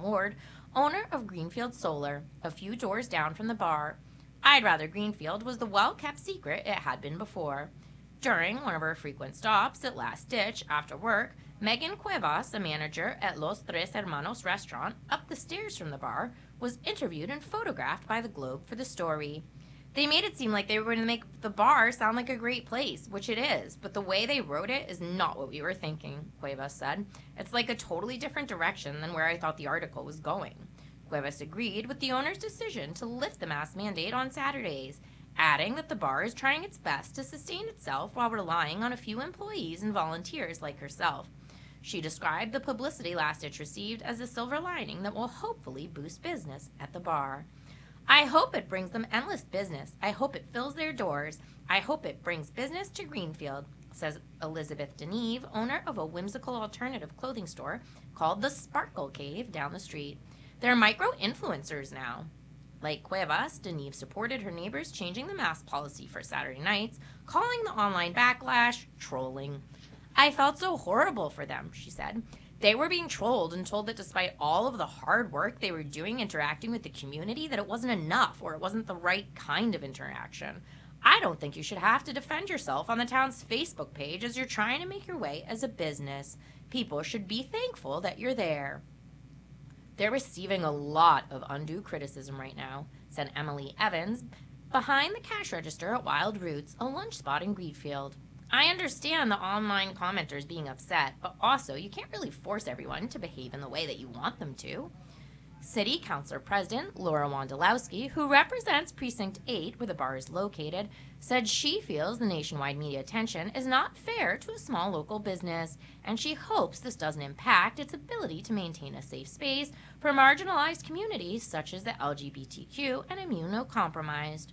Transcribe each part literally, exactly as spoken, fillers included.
Ward, owner of Greenfield Solar, a few doors down from the bar. I'd rather Greenfield was the well-kept secret it had been before. During one of her frequent stops at Last Ditch after work, Megan Cuevas, a manager at Los Tres Hermanos restaurant up the stairs from the bar, was interviewed and photographed by the Globe for the story. They made it seem like they were going to make the bar sound like a great place, which it is, but the way they wrote it is not what we were thinking, Cuevas said. It's like a totally different direction than where I thought the article was going. Cuevas agreed with the owner's decision to lift the mask mandate on Saturdays, adding that the bar is trying its best to sustain itself while relying on a few employees and volunteers like herself. She described the publicity Last Ditch received as a silver lining that will hopefully boost business at the bar. I hope it brings them endless business. I hope it fills their doors. I hope it brings business to Greenfield, says Elizabeth Deneve, owner of a whimsical alternative clothing store called the Sparkle Cave down the street. They're micro-influencers now. Like Cuevas, Deneve supported her neighbors changing the mask policy for Saturday nights, calling the online backlash trolling. I felt so horrible for them, she said. They were being trolled and told that despite all of the hard work they were doing interacting with the community, that it wasn't enough or it wasn't the right kind of interaction. I don't think you should have to defend yourself on the town's Facebook page as you're trying to make your way as a business. People should be thankful that you're there. They're receiving a lot of undue criticism right now, said Emily Evans, behind the cash register at Wild Roots, a lunch spot in Greenfield. I understand the online commenters being upset, but also you can't really force everyone to behave in the way that you want them to. City Council President Laura Wondolowski, who represents Precinct eight, where the bar is located, said she feels the nationwide media attention is not fair to a small local business, and she hopes this doesn't impact its ability to maintain a safe space for marginalized communities such as the L G B T Q and immunocompromised.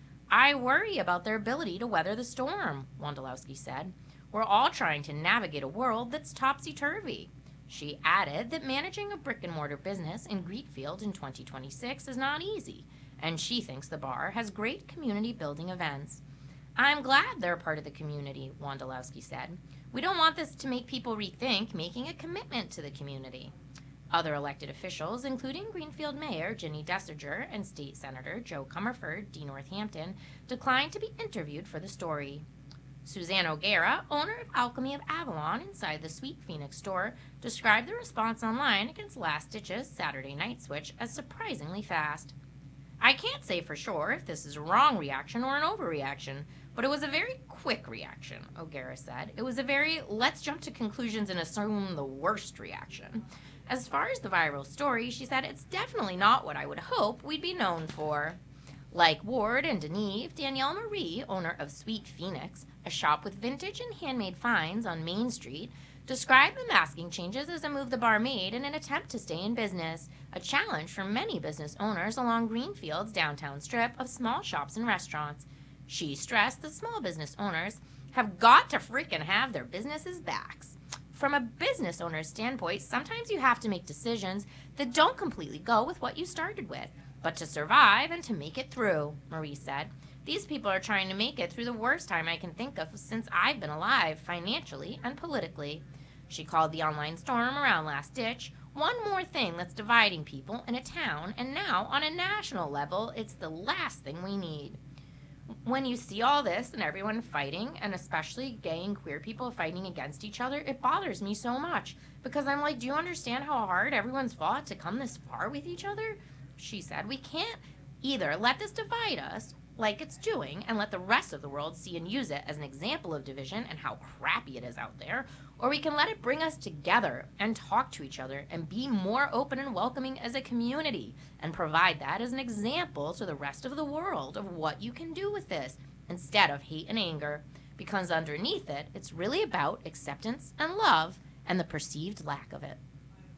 I worry about their ability to weather the storm, Wondolowski said. We're all trying to navigate a world that's topsy-turvy. She added that managing a brick-and-mortar business in Greenfield in twenty twenty-six is not easy, and she thinks the bar has great community-building events. I'm glad they're a part of the community, Wondolowski said. We don't want this to make people rethink making a commitment to the community. Other elected officials, including Greenfield Mayor Ginny Dessinger and State Senator Joe Comerford, D. Northampton, declined to be interviewed for the story. Suzanne O'Gara, owner of Alchemy of Avalon inside the Sweet Phoenix store, described the response online against Last Ditch's Saturday night switch as surprisingly fast. I can't say for sure if this is a wrong reaction or an overreaction, but it was a very quick reaction, O'Gara said. It was a very let's jump to conclusions and assume the worst reaction. As far as the viral story, she said it's definitely not what I would hope we'd be known for. Like Ward and Deneve, Danielle Marie, owner of Sweet Phoenix, a shop with vintage and handmade finds on Main Street, described the masking changes as a move the bar made in an attempt to stay in business, a challenge for many business owners along Greenfield's downtown strip of small shops and restaurants. She stressed that small business owners have got to freaking have their businesses' backs. From a business owner's standpoint, sometimes you have to make decisions that don't completely go with what you started with, but to survive and to make it through, Marie said. These people are trying to make it through the worst time I can think of since I've been alive, financially and politically. She called the online storm around Last Ditch one more thing that's dividing people in a town, and now on a national level, it's the last thing we need. When you see all this and everyone fighting, and especially gay and queer people fighting against each other, it bothers me so much, because I'm like, do you understand how hard everyone's fought to come this far with each other? She said, we can't either let this divide us like it's doing and let the rest of the world see and use it as an example of division and how crappy it is out there, or we can let it bring us together and talk to each other and be more open and welcoming as a community and provide that as an example to the rest of the world of what you can do with this instead of hate and anger, because underneath it, it's really about acceptance and love and the perceived lack of it.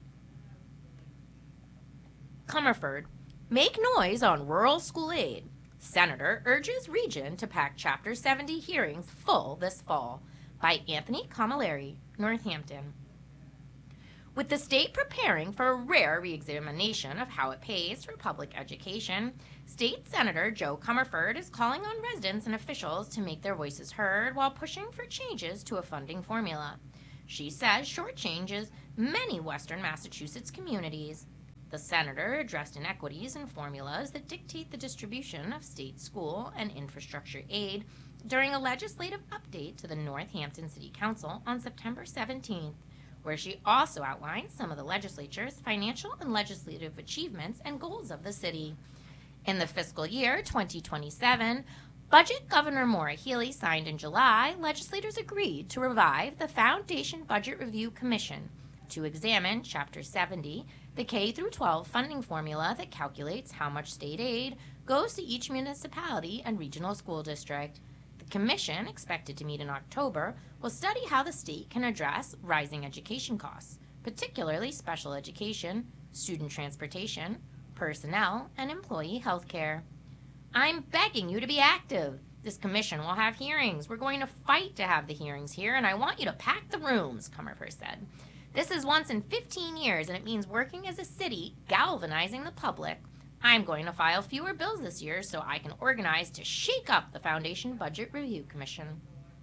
Comerford, make noise on rural school aid. Senator urges region to pack Chapter seventy hearings full this fall, by Anthony Camilleri, Northampton. With the state preparing for a rare reexamination of how it pays for public education, State Senator Joe Comerford is calling on residents and officials to make their voices heard while pushing for changes to a funding formula. She says shortchanges many Western Massachusetts communities. The senator addressed inequities and formulas that dictate the distribution of state school and infrastructure aid during a legislative update to the Northampton City Council on September seventeenth, where she also outlined some of the legislature's financial and legislative achievements and goals of the city. In the fiscal year twenty twenty-seven, budget Governor Maura Healey signed in July, legislators agreed to revive the Foundation Budget Review Commission to examine Chapter seventy, the K through twelve funding formula that calculates how much state aid goes to each municipality and regional school district. The commission, expected to meet in October, will study how the state can address rising education costs, particularly special education, student transportation, personnel, and employee health care. I'm begging you to be active. This commission will have hearings. We're going to fight to have the hearings here, and I want you to pack the rooms, Comerford said. This is once in fifteen years, and it means working as a city, galvanizing the public. I'm going to file fewer bills this year so I can organize to shake up the Foundation Budget Review Commission.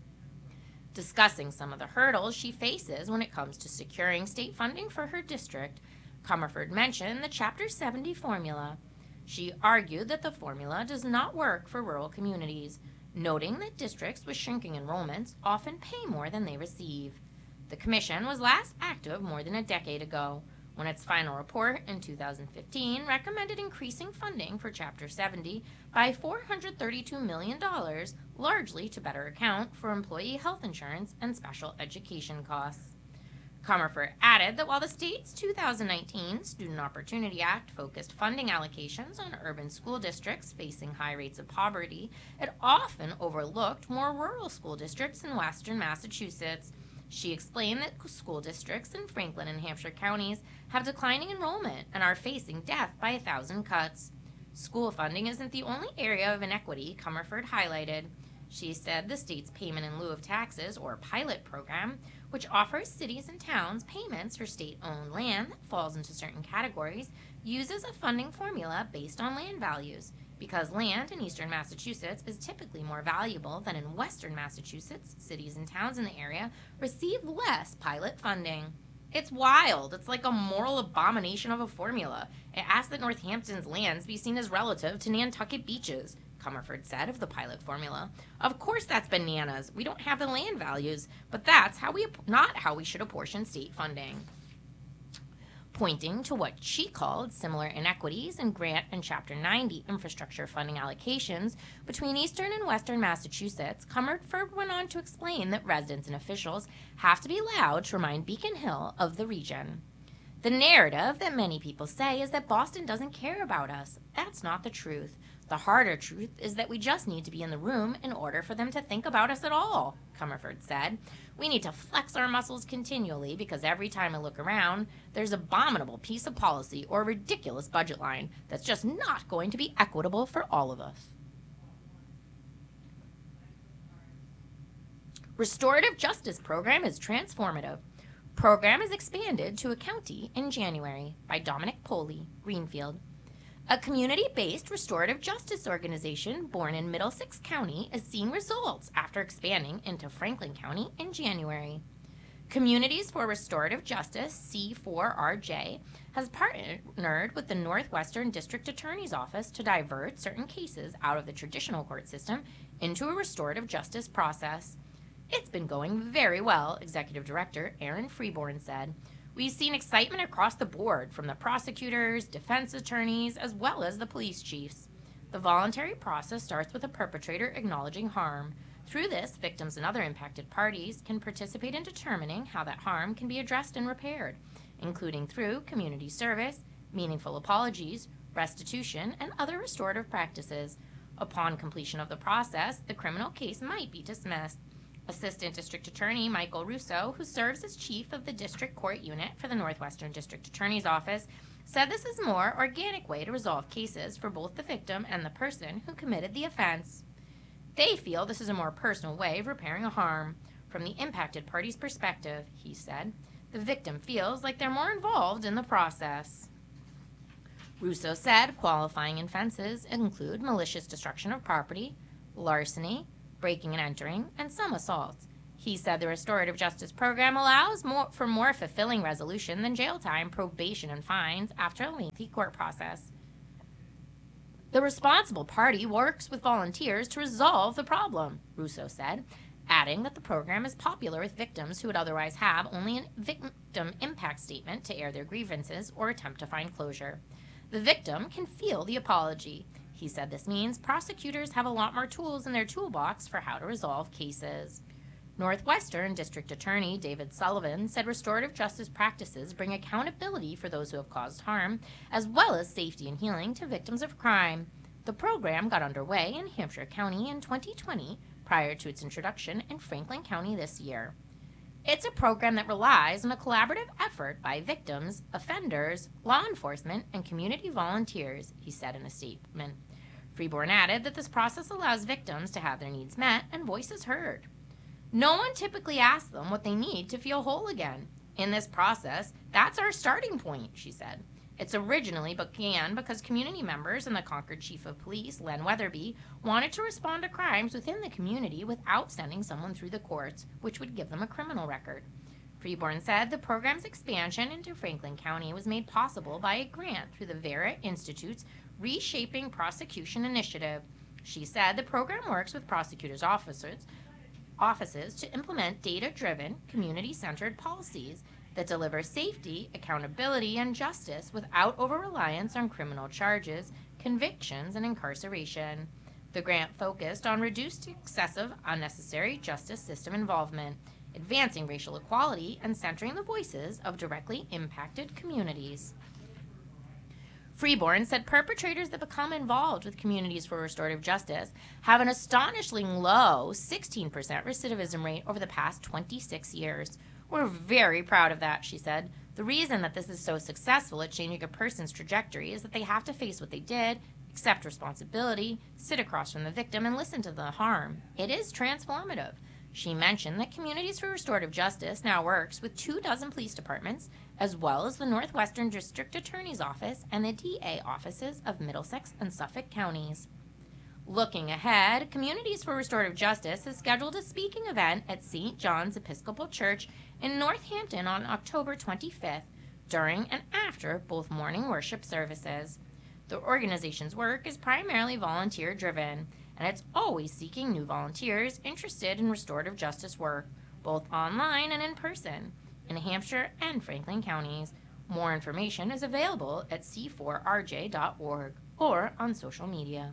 Discussing some of the hurdles she faces when it comes to securing state funding for her district, Comerford mentioned the Chapter seventy formula. She argued that the formula does not work for rural communities, noting that districts with shrinking enrollments often pay more than they receive. The commission was last active more than a decade ago, when its final report in two thousand fifteen recommended increasing funding for Chapter seventy by four hundred thirty-two million dollars, largely to better account for employee health insurance and special education costs. Comerford added that while the state's two thousand nineteen Student Opportunity Act focused funding allocations on urban school districts facing high rates of poverty, it often overlooked more rural school districts in western Massachusetts. She explained that school districts in Franklin and Hampshire counties have declining enrollment and are facing death by a thousand cuts. School funding isn't the only area of inequity Comerford highlighted. She said the state's payment in lieu of taxes, or PILOT program, which offers cities and towns payments for state-owned land that falls into certain categories, uses a funding formula based on land values. Because land in eastern Massachusetts is typically more valuable than in western Massachusetts, cities and towns in the area receive less PILOT funding. It's wild. It's like a moral abomination of a formula. It asks that Northampton's lands be seen as relative to Nantucket beaches, Comerford said of the PILOT formula. Of course that's bananas. We don't have the land values, but that's how we not how we should apportion state funding. Pointing to what she called similar inequities in Grant and Chapter ninety infrastructure funding allocations between eastern and western Massachusetts, Comerford went on to explain that residents and officials have to be allowed to remind Beacon Hill of the region. The narrative that many people say is that Boston doesn't care about us. That's not the truth. The harder truth is that we just need to be in the room in order for them to think about us at all, Comerford said. We need to flex our muscles continually because every time I look around, there's an abominable piece of policy or ridiculous budget line that's just not going to be equitable for all of us. Restorative Justice Program is transformative. Program is expanded to a county in January by Dominic Poley, Greenfield. A community-based restorative justice organization born in Middlesex County is seeing results after expanding into Franklin County in January. Communities for Restorative Justice, C four R J, has partnered with the Northwestern District Attorney's Office to divert certain cases out of the traditional court system into a restorative justice process. It's been going very well, Executive Director Aaron Freeborn said. We've seen excitement across the board from the prosecutors, defense attorneys, as well as the police chiefs. The voluntary process starts with a perpetrator acknowledging harm. Through this, victims and other impacted parties can participate in determining how that harm can be addressed and repaired, including through community service, meaningful apologies, restitution, and other restorative practices. Upon completion of the process, the criminal case might be dismissed. Assistant District Attorney Michael Russo, who serves as chief of the District Court Unit for the Northwestern District Attorney's Office, said this is a more organic way to resolve cases for both the victim and the person who committed the offense. They feel this is a more personal way of repairing a harm. From the impacted party's perspective, he said, the victim feels like they're more involved in the process. Russo said qualifying offenses include malicious destruction of property, larceny, breaking and entering, and some assaults. He said the restorative justice program allows more, for more fulfilling resolution than jail time, probation, and fines after a lengthy court process. The responsible party works with volunteers to resolve the problem, Russo said, adding that the program is popular with victims who would otherwise have only a victim impact statement to air their grievances or attempt to find closure. The victim can feel the apology. He said this means prosecutors have a lot more tools in their toolbox for how to resolve cases. Northwestern District Attorney David Sullivan said restorative justice practices bring accountability for those who have caused harm, as well as safety and healing to victims of crime. The program got underway in Hampshire County in twenty twenty, prior to its introduction in Franklin County this year. It's a program that relies on a collaborative effort by victims, offenders, law enforcement, and community volunteers, he said in a statement. Freeborn added that this process allows victims to have their needs met and voices heard. No one typically asks them what they need to feel whole again. In this process, that's our starting point, she said. It's originally began because community members and the Concord Chief of Police, Len Weatherby, wanted to respond to crimes within the community without sending someone through the courts, which would give them a criminal record. Freeborn said the program's expansion into Franklin County was made possible by a grant through the Vera Institute's Reshaping Prosecution Initiative. She said the program works with prosecutors' officers, offices to implement data-driven, community-centered policies that deliver safety, accountability, and justice without over-reliance on criminal charges, convictions, and incarceration. The grant focused on reduced excessive, unnecessary justice system involvement, advancing racial equality, and centering the voices of directly impacted communities. Freeborn said perpetrators that become involved with Communities for Restorative Justice have an astonishingly low sixteen percent recidivism rate over the past twenty-six years. We're very proud of that, she said. The reason that this is so successful at changing a person's trajectory is that they have to face what they did, accept responsibility, sit across from the victim, and listen to the harm. It is transformative. She mentioned that Communities for Restorative Justice now works with two dozen police departments, as well as the Northwestern District Attorney's Office and the D A offices of Middlesex and Suffolk counties. Looking ahead, Communities for Restorative Justice has scheduled a speaking event at Saint John's Episcopal Church in Northampton on October twenty-fifth, during and after both morning worship services. The organization's work is primarily volunteer-driven, and it's always seeking new volunteers interested in restorative justice work, both online and in person, in Hampshire and Franklin counties. More information is available at c four r j dot org or on social media.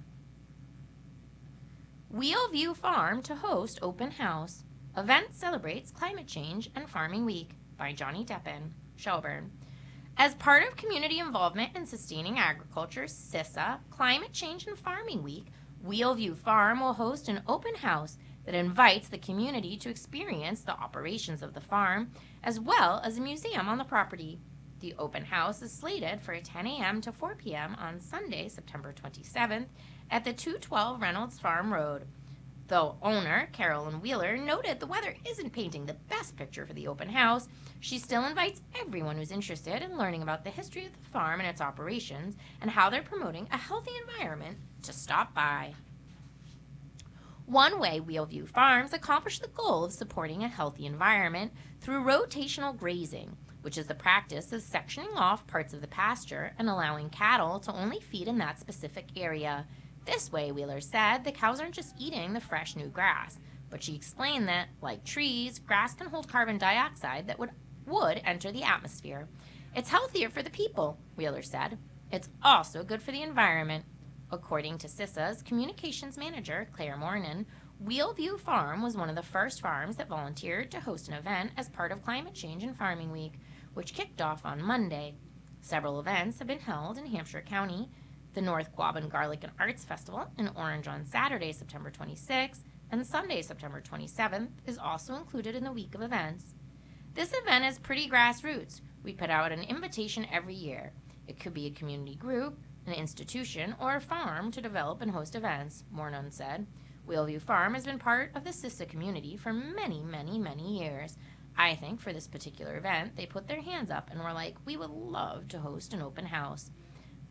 Wheelview Farm to host open house. Event celebrates climate change and farming week by Johnny Deppen, Shelburne. As part of community involvement in sustaining agriculture, CISA, Climate Change and Farming Week, Wheelview Farm will host an open house that invites the community to experience the operations of the farm, as well as a museum on the property. The open house is slated for ten a.m. to four p.m. on Sunday, September twenty-seventh, at the two twelve Reynolds Farm Road. Though owner Carolyn Wheeler noted the weather isn't painting the best picture for the open house, she still invites everyone who's interested in learning about the history of the farm and its operations and how they're promoting a healthy environment to stop by. One way Wheelview Farms accomplish the goal of supporting a healthy environment through rotational grazing, which is the practice of sectioning off parts of the pasture and allowing cattle to only feed in that specific area. This way, Wheeler said, the cows aren't just eating the fresh new grass, but she explained that, like trees, grass can hold carbon dioxide that would, would enter the atmosphere. It's healthier for the people, Wheeler said. It's also good for the environment. According to CISA's communications manager, Claire Mornan, Wheelview Farm was one of the first farms that volunteered to host an event as part of Climate Change and Farming Week, which kicked off on Monday. Several events have been held in Hampshire County. The North Quabbin Garlic and Arts Festival in Orange on Saturday, September twenty-sixth, and Sunday, September twenty-seventh, is also included in the week of events. This event is pretty grassroots. We put out an invitation every year. It could be a community group, an institution, or a farm to develop and host events, Mornon said. Wheelview Farm has been part of the CISA community for many, many, many years. I think for this particular event, they put their hands up and were like, we would love to host an open house.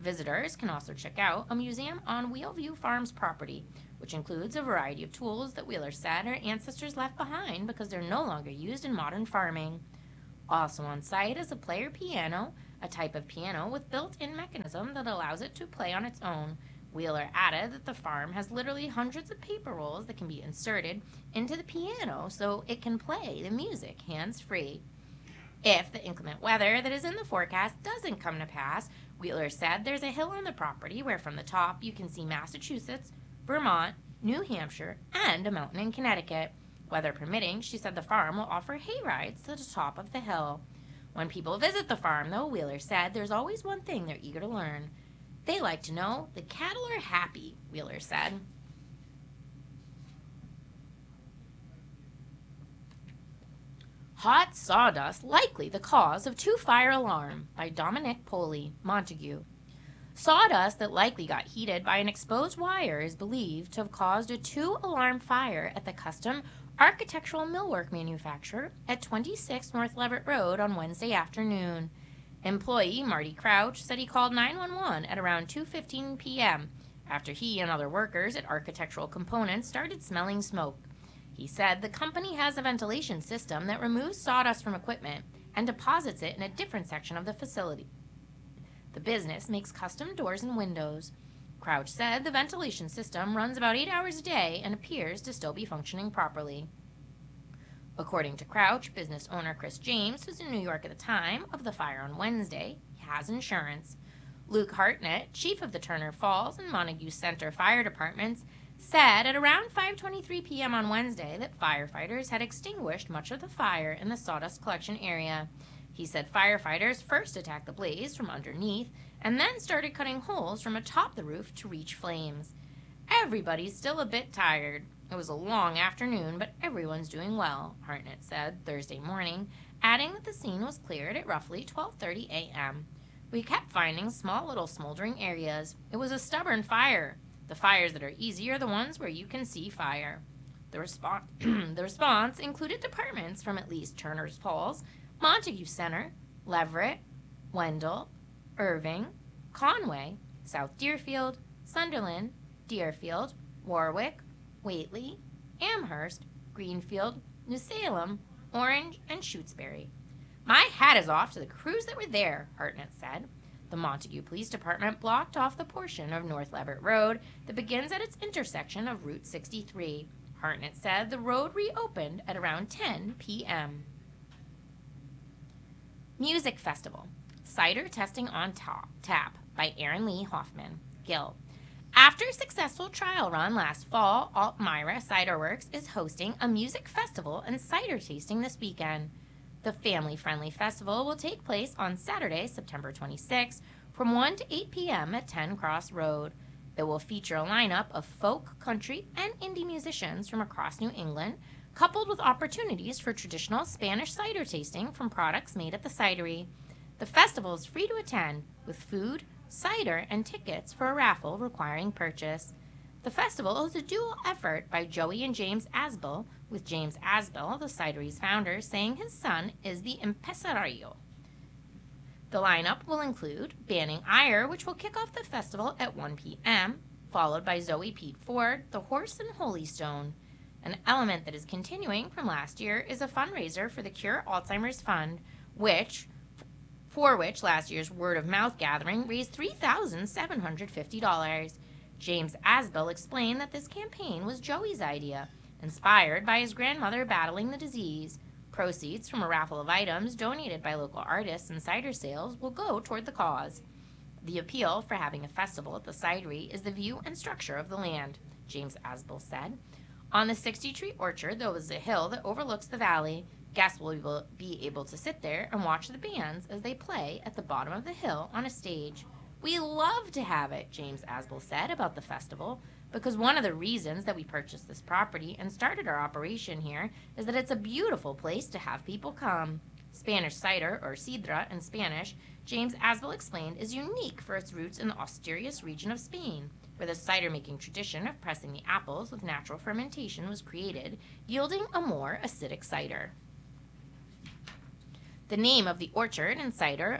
Visitors can also check out a museum on Wheelview Farms property, which includes a variety of tools that Wheeler said our ancestors left behind because they're no longer used in modern farming. Also on site is a player piano, a type of piano with built-in mechanism that allows it to play on its own. Wheeler added that the farm has literally hundreds of paper rolls that can be inserted into the piano so it can play the music hands-free. If the inclement weather that is in the forecast doesn't come to pass, Wheeler said there's a hill on the property where from the top you can see Massachusetts, Vermont, New Hampshire, and a mountain in Connecticut. Weather permitting, she said the farm will offer hay rides to the top of the hill. When people visit the farm, though, Wheeler said there's always one thing they're eager to learn. They like to know the cattle are happy, Wheeler said. Hot Sawdust Likely the Cause of Two-Fire Alarm by Dominic Poley, Montague. Sawdust that likely got heated by an exposed wire is believed to have caused a two-alarm fire at the custom architectural millwork manufacturer at twenty-six North Leverett Road on Wednesday afternoon. Employee Marty Crouch said he called nine one one at around two fifteen p.m. after he and other workers at Architectural Components started smelling smoke. He said the company has a ventilation system that removes sawdust from equipment and deposits it in a different section of the facility. The business makes custom doors and windows. Crouch said the ventilation system runs about eight hours a day and appears to still be functioning properly. According to Crouch, business owner Chris James, who's in New York at the time of the fire on Wednesday, has insurance. Luke Hartnett, chief of the Turner Falls and Montague Center fire departments, said at around five twenty-three p.m. on Wednesday that firefighters had extinguished much of the fire in the sawdust collection area. He said firefighters first attacked the blaze from underneath and then started cutting holes from atop the roof to reach flames. Everybody's still a bit tired. It was a long afternoon, but everyone's doing well, Hartnett said Thursday morning, adding that the scene was cleared at roughly twelve thirty a.m. We kept finding small little smoldering areas. It was a stubborn fire. The fires that are easy are the ones where you can see fire. The, respo- the response included departments from at least Turner's Falls, Montague Center, Leverett, Wendell, Irving, Conway, South Deerfield, Sunderland, Deerfield, Warwick, Whately, Amherst, Greenfield, New Salem, Orange, and Shutesbury. My hat is off to the crews that were there, Hartnett said. The Montague Police Department blocked off the portion of North Leverett Road that begins at its intersection of Route sixty-three. Hartnett said the road reopened at around ten p.m. Music Festival. Cider Testing on top, Tap by Aaron Lee Hoffman, Gill. After a successful trial run last fall, Altmira Cider Works is hosting a music festival and cider tasting this weekend. The family-friendly festival will take place on Saturday, September twenty-sixth, from one to eight p.m. at ten Cross Road. It will feature a lineup of folk, country, and indie musicians from across New England, coupled with opportunities for traditional Spanish cider tasting from products made at the cidery. The festival is free to attend, with food, cider, and tickets for a raffle requiring purchase. The festival is a dual effort by Joey and James Asbill, with James Asbill, the cidery's founder, saying his son is the impresario. The lineup will include Banning Ire, which will kick off the festival at one p.m., followed by Zoe Pete Ford, The Horse and Holy Stone. An element that is continuing from last year is a fundraiser for the Cure Alzheimer's Fund, which, for which last year's word-of-mouth gathering raised three thousand seven hundred fifty dollars. James Asbill explained that this campaign was Joey's idea, inspired by his grandmother battling the disease. Proceeds from a raffle of items donated by local artists and cider sales will go toward the cause. The appeal for having a festival at the cidery is the view and structure of the land, James Asbill said. On the sixty-tree orchard, there is a hill that overlooks the valley. Guests will be able to sit there and watch the bands as they play at the bottom of the hill on a stage. We love to have it, James Asbill said about the festival, because one of the reasons that we purchased this property and started our operation here is that it's a beautiful place to have people come. Spanish cider, or sidra in Spanish, James Asbill explained, is unique for its roots in the Asturias region of Spain, where the cider-making tradition of pressing the apples with natural fermentation was created, yielding a more acidic cider. The name of the orchard and cider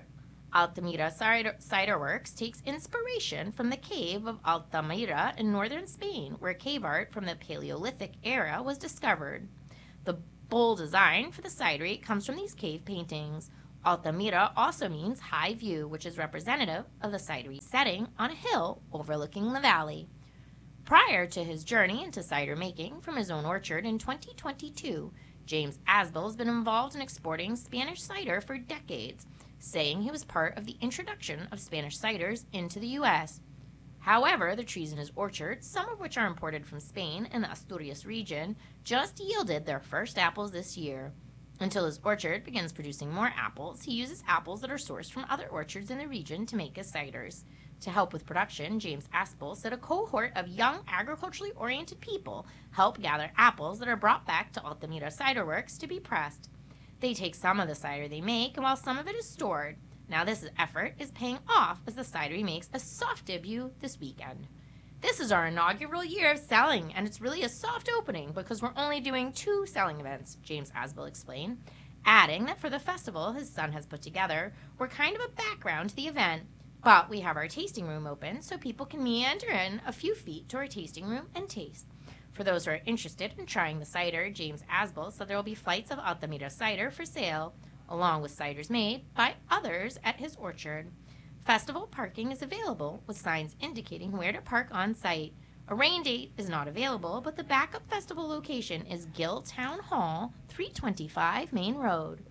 Altamira Cider, Cider Works takes inspiration from the cave of Altamira in northern Spain, where cave art from the Paleolithic era was discovered. The bold design for the cidery comes from these cave paintings. Altamira also means high view, which is representative of the cidery setting on a hill overlooking the valley. Prior to his journey into cider making from his own orchard in twenty twenty-two, James Asbill has been involved in exporting Spanish cider for decades, saying he was part of the introduction of Spanish ciders into the U S. However, the trees in his orchard, some of which are imported from Spain and the Asturias region, just yielded their first apples this year. Until his orchard begins producing more apples, he uses apples that are sourced from other orchards in the region to make his ciders. To help with production, James Aspel said a cohort of young agriculturally oriented people help gather apples that are brought back to Altamira Cider Works to be pressed. They take some of the cider they make, while some of it is stored. Now this effort is paying off as the cidery makes a soft debut this weekend. This is our inaugural year of selling, and it's really a soft opening because we're only doing two selling events, James Asbill explained, adding that for the festival his son has put together, we're kind of a background to the event, but we have our tasting room open so people can meander in a few feet to our tasting room and taste. For those who are interested in trying the cider, James Asbill said there will be flights of Altamira cider for sale, along with ciders made by others at his orchard. Festival parking is available with signs indicating where to park on site. A rain date is not available, but the backup festival location is Gill Town Hall, three twenty-five Main Road.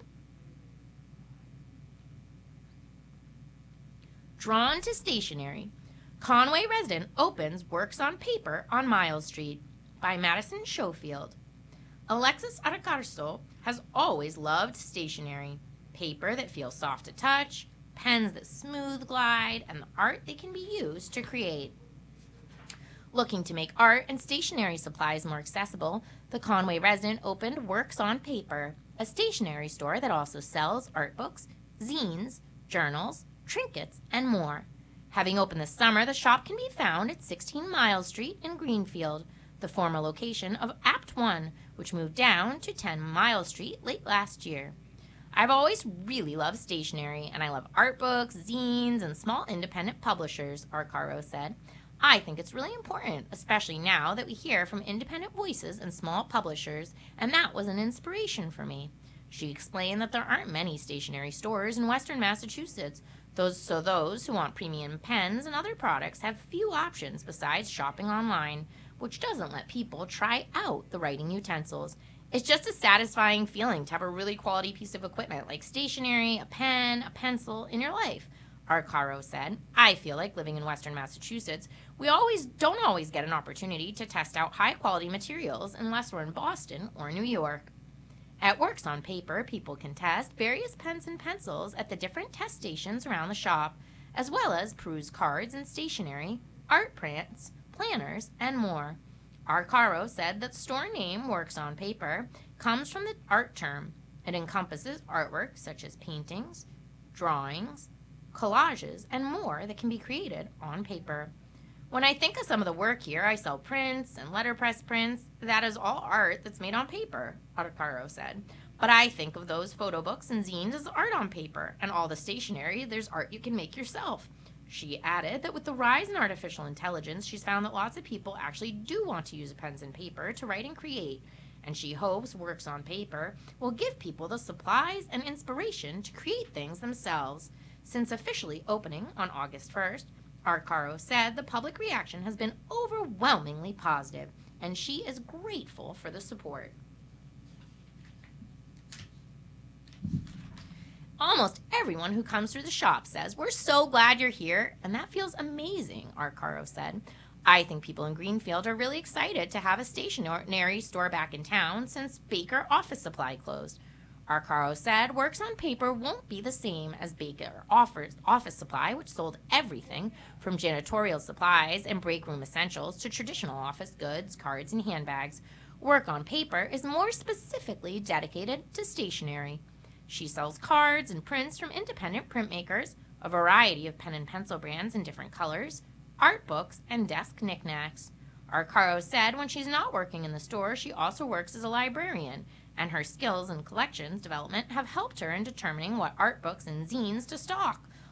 Drawn to stationery. Conway resident opens Works on Paper on Miles Street by Madison Schofield. Alexis Aracarso has always loved stationery, paper that feels soft to touch, pens that smooth glide, and the art that can be used to create. Looking to make art and stationery supplies more accessible, the Conway resident opened Works on Paper, a stationery store that also sells art books, zines, journals, trinkets, and more. Having opened this summer, the shop can be found at sixteen Miles Street in Greenfield, the former location of Apt One, which moved down to ten Miles Street late last year. I've always really loved stationery, and I love art books, zines, and small independent publishers, Arcaro said. I think it's really important, especially now that we hear from independent voices and small publishers, and that was an inspiration for me. She explained that there aren't many stationery stores in Western Massachusetts, those, so those who want premium pens and other products have few options besides shopping online, which doesn't let people try out the writing utensils. It's just a satisfying feeling to have a really quality piece of equipment like stationery, a pen, a pencil in your life, Arcaro said. I feel like living in Western Massachusetts, we always don't always get an opportunity to test out high quality materials unless we're in Boston or New York. At Works on Paper, people can test various pens and pencils at the different test stations around the shop, as well as peruse cards and stationery, art prints, planners, and more. Arcaro said that the store name Works on Paper comes from the art term. It encompasses artwork such as paintings, drawings, collages, and more that can be created on paper. When I think of some of the work here, I sell prints and letterpress prints. That is all art that's made on paper, Arcaro said. But I think of those photo books and zines as art on paper, and all the stationery, there's art you can make yourself. She added that with the rise in artificial intelligence, she's found that lots of people actually do want to use pens and paper to write and create, and she hopes Works on Paper will give people the supplies and inspiration to create things themselves. Since officially opening on August first, Arcaro said the public reaction has been overwhelmingly positive, and she is grateful for the support. Almost everyone who comes through the shop says, "We're so glad you're here," and that feels amazing, Arcaro said. I think people in Greenfield are really excited to have a stationery store back in town since Baker Office Supply closed. Arcaro said Works on Paper won't be the same as Baker offers Office Supply, which sold everything from janitorial supplies and break room essentials to traditional office goods, cards, and handbags. Work on Paper is more specifically dedicated to stationery. She sells cards and prints from independent printmakers, a variety of pen and pencil brands in different colors, art books, and desk knickknacks. Arcaro said when she's not working in the store, she also works as a librarian, and her skills in collections development have helped her in determining what art books and zines to stock,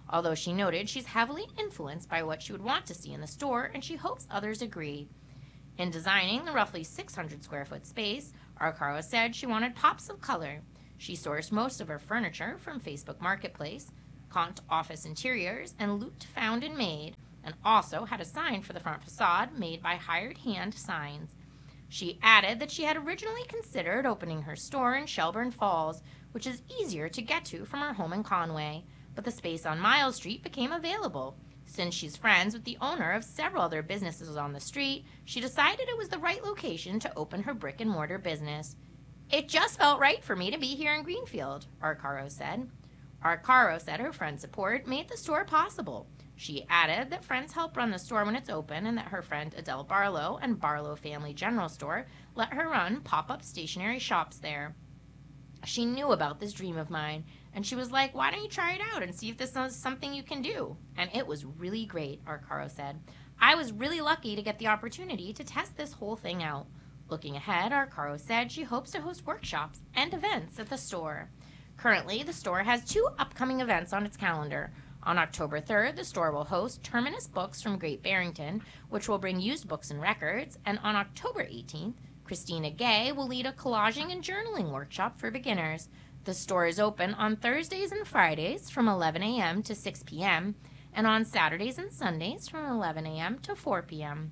although she noted she's heavily influenced by what she would want to see in the store and she hopes others agree. In designing the roughly six hundred square foot space, Arcaro said she wanted pops of color. She sourced most of her furniture from Facebook Marketplace, Kant Office Interiors, and Loot Found and Made, and also had a sign for the front facade made by Hired Hand Signs. She added that she had originally considered opening her store in Shelburne Falls, which is easier to get to from her home in Conway, but the space on Miles Street became available. Since she's friends with the owner of several other businesses on the street, she decided it was the right location to open her brick-and-mortar business. "It just felt right for me to be here in Greenfield," Arcaro said. Arcaro said her friend's support made the store possible. She added that friends help run the store when it's open and that her friend Adele Barlow and Barlow Family General Store let her run pop-up stationery shops there. She knew about this dream of mine, and she was like, "Why don't you try it out and see if this is something you can do?" And it was really great, Arcaro said. "I was really lucky to get the opportunity to test this whole thing out." Looking ahead, Arcaro said she hopes to host workshops and events at the store. Currently, the store has two upcoming events on its calendar. On October third, the store will host Terminus Books from Great Barrington, which will bring used books and records, and on October eighteenth, Christina Gay will lead a collaging and journaling workshop for beginners. The store is open on Thursdays and Fridays from eleven a.m. to six p.m. and on Saturdays and Sundays from eleven a.m. to four p.m.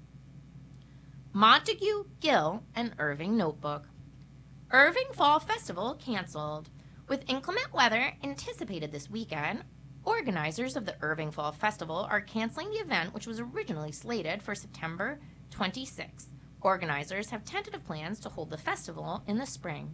Montague, Gill, and Irving Notebook. Irving Fall Festival canceled. With inclement weather anticipated this weekend, organizers of the Irving Fall Festival are canceling the event, which was originally slated for September twenty-sixth. Organizers have tentative plans to hold the festival in the spring.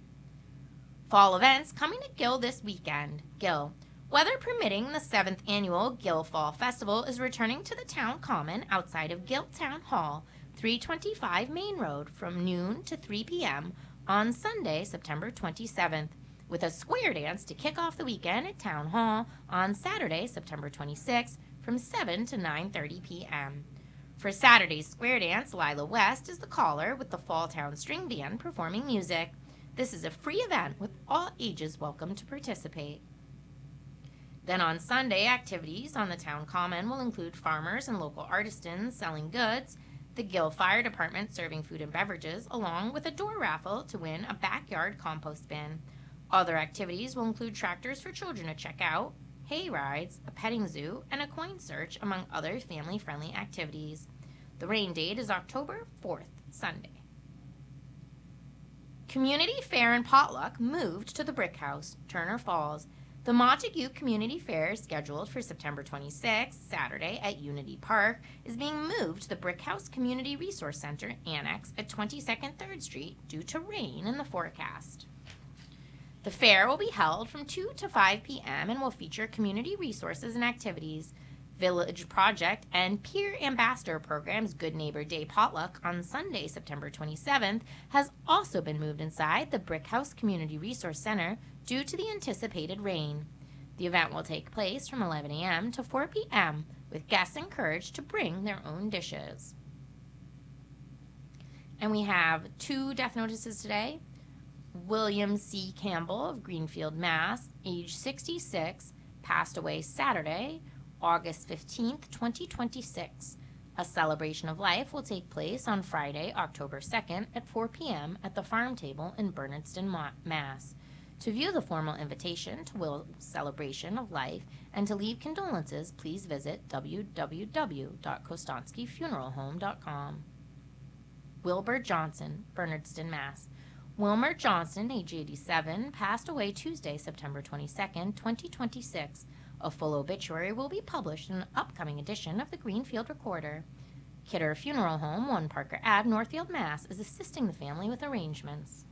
Fall events coming to Gill this weekend. Gill. Weather permitting, the seventh annual Gill Fall Festival is returning to the town common outside of Gill Town Hall, three twenty-five Main Road, from noon to three p.m. on Sunday, September twenty-seventh, with a square dance to kick off the weekend at Town Hall on Saturday, September twenty-sixth, from seven to nine thirty p.m. For Saturday's square dance, Lila West is the caller with the Fall Town String Band performing music. This is a free event with all ages welcome to participate. Then on Sunday, activities on the town common will include farmers and local artisans selling goods, the Gill Fire Department serving food and beverages, along with a door raffle to win a backyard compost bin. Other activities will include tractors for children to check out, hay rides, a petting zoo, and a coin search, among other family-friendly activities. The rain date is October fourth, Sunday. Community Fair and Potluck moved to the Brick House, Turner Falls. The Montague Community Fair, scheduled for September twenty-sixth, Saturday, at Unity Park, is being moved to the Brick House Community Resource Center Annex at twenty-second third Street due to rain in the forecast. The fair will be held from two to five p.m. and will feature community resources and activities. Village Project and Peer Ambassador Program's Good Neighbor Day Potluck on Sunday, September twenty-seventh, has also been moved inside the Brick House Community Resource Center due to the anticipated rain. The event will take place from eleven a.m. to four p.m., with guests encouraged to bring their own dishes. And we have two death notices today. William C. Campbell of Greenfield, Mass., age sixty-six, passed away Saturday, August fifteenth, twenty twenty-six. A celebration of life will take place on Friday, October second at four p.m. at the Farm Table in Bernardston, Mass. To view the formal invitation to Will's celebration of life and to leave condolences, please visit w w w dot kostonsky funeral home dot com. Wilbur Johnson, Bernardston, Mass. Wilmer Johnson, age eighty-seven, passed away Tuesday, September twenty-second, twenty twenty-six. A full obituary will be published in an upcoming edition of the Greenfield Recorder. Kidder Funeral Home, one Parker Avenue, Northfield, Mass. is assisting the family with arrangements.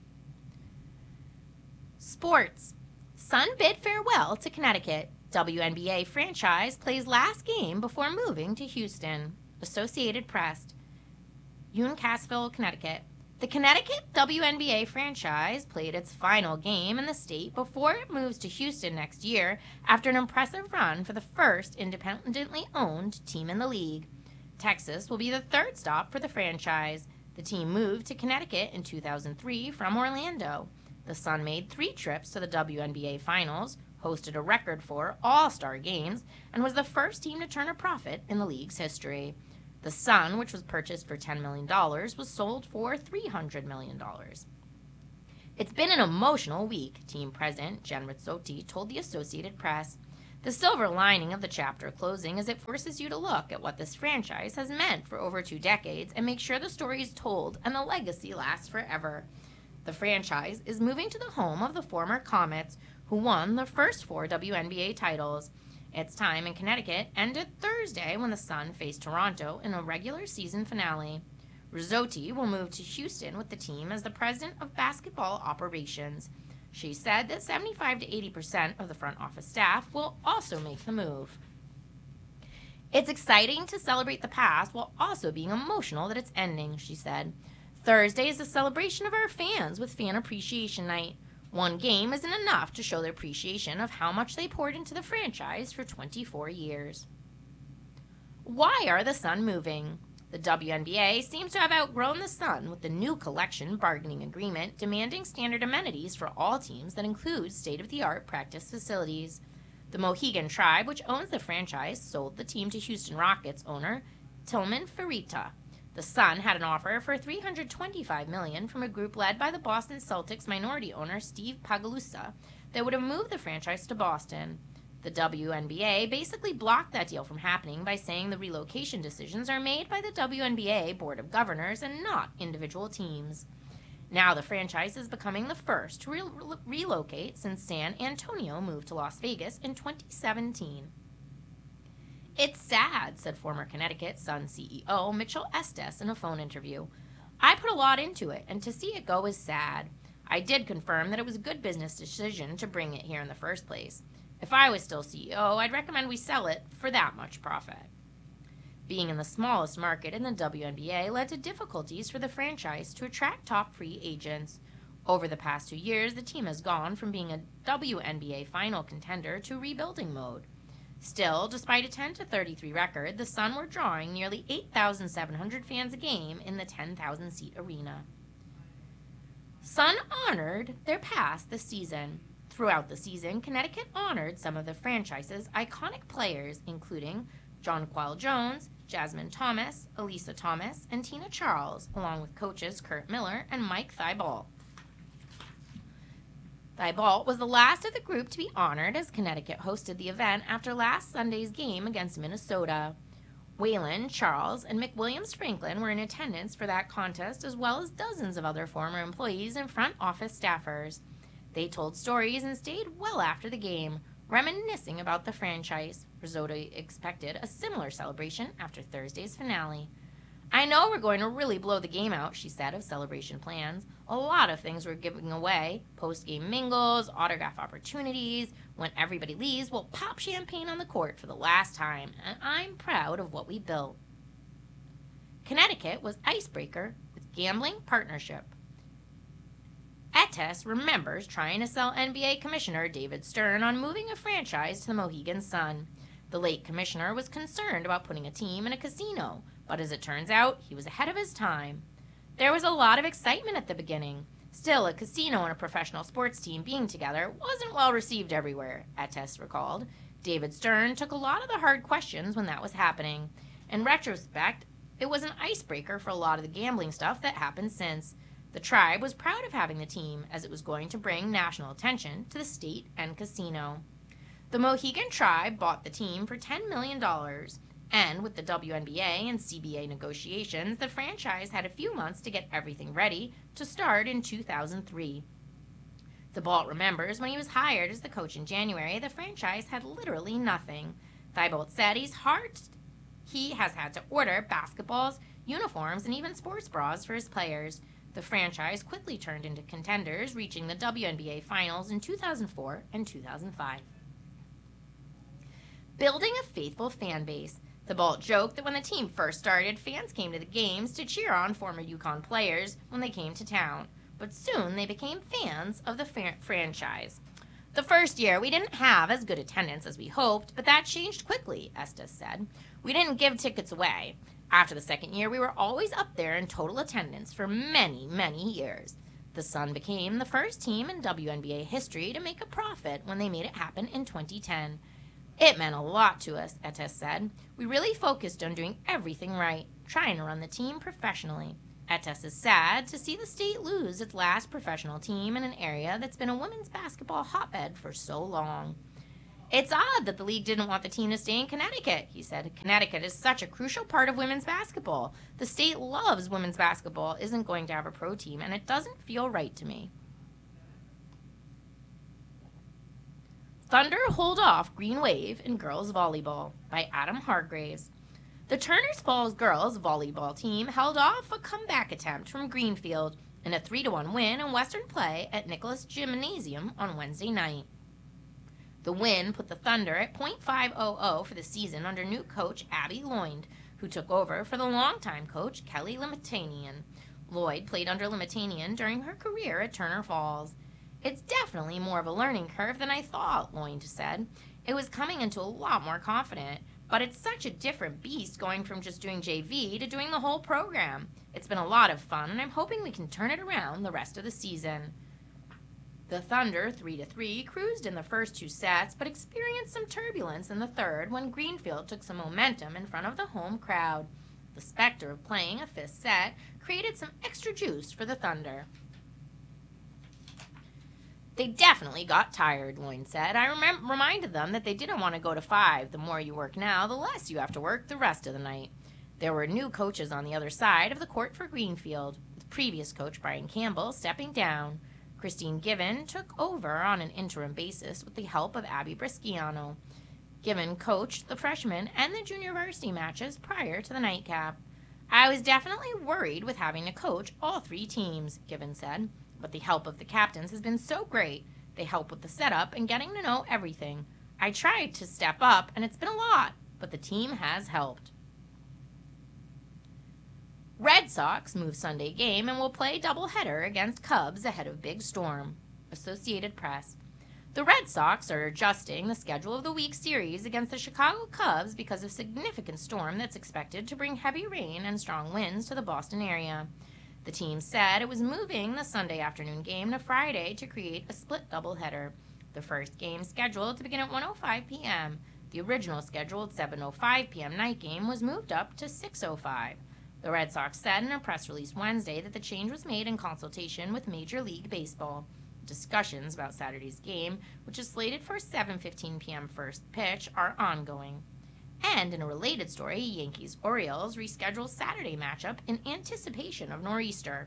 Sports. Sun bid farewell to Connecticut. W N B A franchise plays last game before moving to Houston. Associated Press. Uncasville, Connecticut. The Connecticut W N B A franchise played its final game in the state before it moves to Houston next year after an impressive run for the first independently owned team in the league. Texas will be the third stop for the franchise. The team moved to Connecticut in two thousand three from Orlando. The Sun made three trips to the W N B A Finals, hosted a record four All-Star games, and was the first team to turn a profit in the league's history. The Sun, which was purchased for ten million dollars, was sold for three hundred million dollars. It's been an emotional week, team president Jen Rizzotti told the Associated Press. The silver lining of the chapter closing is it forces you to look at what this franchise has meant for over two decades and make sure the story is told and the legacy lasts forever. The franchise is moving to the home of the former Comets, who won the first four W N B A titles. Its time in Connecticut ended Thursday when the Sun faced Toronto in a regular season finale. Rizzotti will move to Houston with the team as the president of basketball operations. She said that seventy-five to eighty percent of the front office staff will also make the move. It's exciting to celebrate the past while also being emotional that it's ending, she said. Thursday is a celebration of our fans with Fan Appreciation Night. One game isn't enough to show their appreciation of how much they poured into the franchise for twenty-four years. Why are the Sun moving? The W N B A seems to have outgrown the Sun with the new collection bargaining agreement demanding standard amenities for all teams that include state-of-the-art practice facilities. The Mohegan Tribe, which owns the franchise, sold the team to Houston Rockets owner Tillman Fertitta. The Sun had an offer for three hundred twenty-five million dollars from a group led by the Boston Celtics minority owner Steve Pagalusa that would have moved the franchise to Boston. The W N B A basically blocked that deal from happening by saying the relocation decisions are made by the W N B A Board of Governors and not individual teams. Now the franchise is becoming the first to re- relocate since San Antonio moved to Las Vegas in twenty seventeen. It's sad, said former Connecticut Sun C E O Mitchell Estes in a phone interview. I put a lot into it, and to see it go is sad. I did confirm that it was a good business decision to bring it here in the first place. If I was still C E O, I'd recommend we sell it for that much profit. Being in the smallest market in the W N B A led to difficulties for the franchise to attract top free agents. Over the past two years, the team has gone from being a W N B A final contender to rebuilding mode. Still, despite a ten to thirty-three record, the Sun were drawing nearly eight thousand seven hundred fans a game in the ten thousand seat arena. Sun honored their past this season. Throughout the season, Connecticut honored some of the franchise's iconic players, including Jonquel Jones, Jasmine Thomas, Elisa Thomas, and Tina Charles, along with coaches Kurt Miller and Mike Thibault. Thibault was the last of the group to be honored as Connecticut hosted the event after last Sunday's game against Minnesota. Whalen, Charles, and McWilliams Franklin were in attendance for that contest, as well as dozens of other former employees and front office staffers. They told stories and stayed well after the game, reminiscing about the franchise. Rizzotti expected a similar celebration after Thursday's finale. I know we're going to really blow the game out, she said, of celebration plans. A lot of things we're giving away. Post-game mingles, autograph opportunities. When everybody leaves, we'll pop champagne on the court for the last time, and I'm proud of what we built. Connecticut was icebreaker with gambling partnership. Etes remembers trying to sell N B A Commissioner David Stern on moving a franchise to the Mohegan Sun. The late commissioner was concerned about putting a team in a casino, but as it turns out, he was ahead of his time. There was a lot of excitement at the beginning. Still, a casino and a professional sports team being together wasn't well received everywhere, Etes recalled. David Stern took a lot of the hard questions when that was happening. In retrospect, it was an icebreaker for a lot of the gambling stuff that happened since. The tribe was proud of having the team, as it was going to bring national attention to the state and casino. The Mohegan Tribe bought the team for ten million dollars, and with the W N B A and C B A negotiations, the franchise had a few months to get everything ready to start in two thousand three. Thibault remembers when he was hired as the coach in January, the franchise had literally nothing. Thibault said he's hard, he has had to order basketballs, uniforms, and even sports bras for his players. The franchise quickly turned into contenders, reaching the W N B A Finals in two thousand four and two thousand five. Building a faithful fan base. Thibault joked that when the team first started, fans came to the games to cheer on former UConn players when they came to town, but soon they became fans of the fa- franchise. The first year, we didn't have as good attendance as we hoped, but that changed quickly, Estes said. We didn't give tickets away. After the second year, we were always up there in total attendance for many, many years. The Sun became the first team in W N B A history to make a profit when they made it happen in twenty ten. It meant a lot to us, Etes said. We really focused on doing everything right, trying to run the team professionally. Etes is sad to see the state lose its last professional team in an area that's been a women's basketball hotbed for so long. It's odd that the league didn't want the team to stay in Connecticut, he said. Connecticut is such a crucial part of women's basketball. The state loves women's basketball, isn't going to have a pro team, and it doesn't feel right to me. Thunder hold off Green Wave in girls volleyball by Adam Hargraves. The Turners Falls girls volleyball team held off a comeback attempt from Greenfield in a three to one win in Western play at Nicholas Gymnasium on Wednesday night. The win put the Thunder at point five hundred for the season under new coach Abby Lloyd, who took over for the longtime coach Kelly Limitanian. Lloyd played under Limitanian during her career at Turner Falls. It's definitely more of a learning curve than I thought, Lloyd said. It was coming into a lot more confident, but it's such a different beast going from just doing J V to doing the whole program. It's been a lot of fun, and I'm hoping we can turn it around the rest of the season. The Thunder, three to three, cruised in the first two sets, but experienced some turbulence in the third when Greenfield took some momentum in front of the home crowd. The specter of playing a fifth set created some extra juice for the Thunder. They definitely got tired, Lloyd said. I rem- reminded them that they didn't want to go to five. The more you work now, the less you have to work the rest of the night. There were new coaches on the other side of the court for Greenfield, with previous coach Brian Campbell stepping down. Christine Given took over on an interim basis with the help of Abby Brisciano. Given coached the freshman and the junior varsity matches prior to the nightcap. I was definitely worried with having to coach all three teams, Given said. But the help of the captains has been so great. They help with the setup and getting to know everything. I tried to step up, and it's been a lot, but the team has helped. Red Sox move Sunday game and will play doubleheader against Cubs ahead of Big Storm. Associated Press. The Red Sox are adjusting the schedule of the week series against the Chicago Cubs because of significant storm that's expected to bring heavy rain and strong winds to the Boston area. The team said it was moving the Sunday afternoon game to Friday to create a split doubleheader. The first game scheduled to begin at one oh five p.m. The original scheduled seven oh five p.m. night game was moved up to six oh five. The Red Sox said in a press release Wednesday that the change was made in consultation with Major League Baseball. Discussions about Saturday's game, which is slated for a seven fifteen p.m. first pitch, are ongoing. And in a related story, Yankees-Orioles reschedule Saturday matchup in anticipation of nor'easter.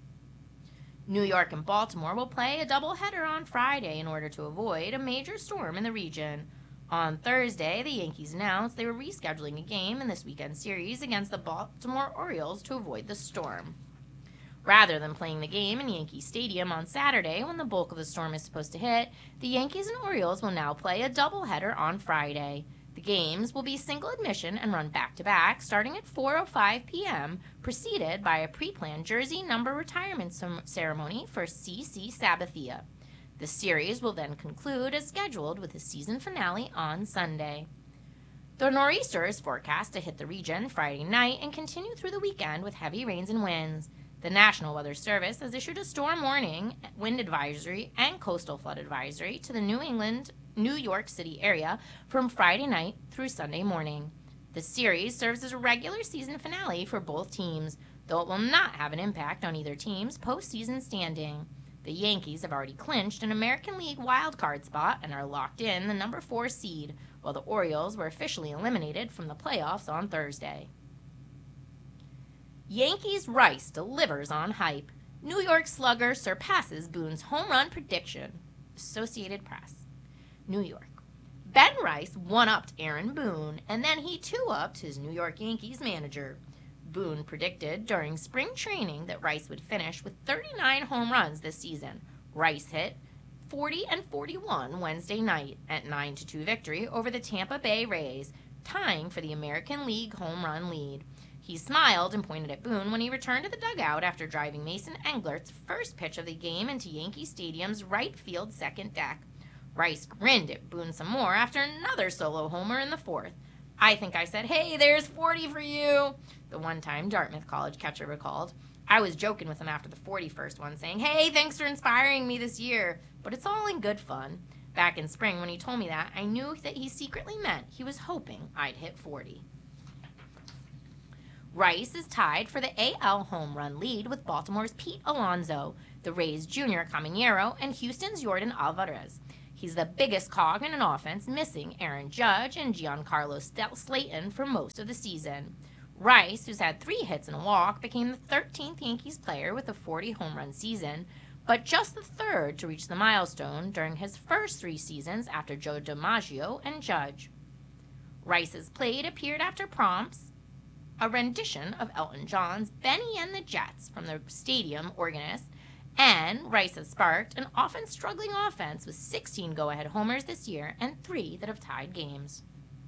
New York and Baltimore will play a doubleheader on Friday in order to avoid a major storm in the region. On Thursday, the Yankees announced they were rescheduling a game in this weekend series against the Baltimore Orioles to avoid the storm. Rather than playing the game in Yankee Stadium on Saturday when the bulk of the storm is supposed to hit, the Yankees and Orioles will now play a doubleheader on Friday. The games will be single admission and run back-to-back starting at four oh five p.m., preceded by a pre-planned jersey number retirement ceremony for C C Sabathia. The series will then conclude as scheduled with a season finale on Sunday. The nor'easter is forecast to hit the region Friday night and continue through the weekend with heavy rains and winds. The National Weather Service has issued a storm warning, wind advisory, and coastal flood advisory to the New England, New York City area from Friday night through Sunday morning. The series serves as a regular season finale for both teams, though it will not have an impact on either team's postseason standing. The Yankees have already clinched an American League wildcard spot and are locked in the number four seed, while the Orioles were officially eliminated from the playoffs on Thursday. Yankees Rice delivers on hype. New York slugger surpasses Boone's home run prediction. Associated Press. New York. Ben Rice one-upped Aaron Boone, and then he two-upped his New York Yankees manager. Boone predicted during spring training that Rice would finish with thirty-nine home runs this season. Rice hit forty and forty-one Wednesday night at nine to two victory over the Tampa Bay Rays, tying for the American League home run lead. He smiled and pointed at Boone when he returned to the dugout after driving Mason Englert's first pitch of the game into Yankee Stadium's right field second deck. Rice grinned at Boone some more after another solo homer in the fourth. I think I said, "Hey, there's forty for you," the one-time Dartmouth College catcher recalled. I was joking with him after the forty-first one, saying, "Hey, thanks for inspiring me this year." But it's all in good fun. Back in spring, when he told me that, I knew that he secretly meant he was hoping I'd hit forty. Rice is tied for the A L home run lead with Baltimore's Pete Alonso, the Rays' Junior Caminero, and Houston's Jordan Alvarez. He's the biggest cog in an offense, missing Aaron Judge and Giancarlo Slayton for most of the season. Rice, who's had three hits and a walk, became the thirteenth Yankees player with a forty home run season, but just the third to reach the milestone during his first three seasons after Joe DiMaggio and Judge. Rice's Plate appeared after prompts, a rendition of Elton John's Benny and the Jets from the stadium organist, and Rice has sparked an often struggling offense with sixteen go-ahead homers this year and three that have tied games.